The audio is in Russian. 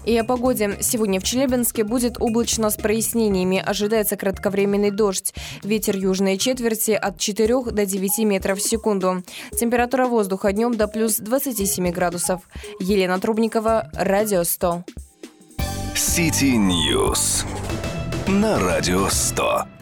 И о погоде. Сегодня в Челябинске будет облачно с прояснениями. Ожидается кратковременный дождь. Ветер южной четверти от 4 до 9 метров в секунду. Температура воздуха днем до плюс 27 градусов. Елена Трубникова, Радио 100. Сити Ньюс на Радио 100.